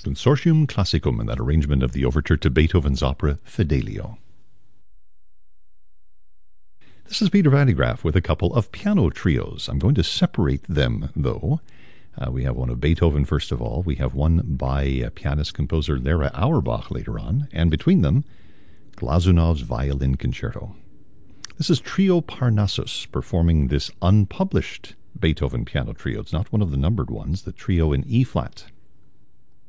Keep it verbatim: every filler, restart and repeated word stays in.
Consortium Classicum in that arrangement of the overture to Beethoven's opera Fidelio. This is Peter Van de Graaff with a couple of piano trios. I'm going to separate them, though. Uh, we have one of Beethoven, first of all. We have one by uh, pianist-composer Lera Auerbach later on. And between them, Glazunov's Violin Concerto. This is Trio Parnassus performing this unpublished Beethoven piano trio. It's not one of the numbered ones, the trio in E-flat.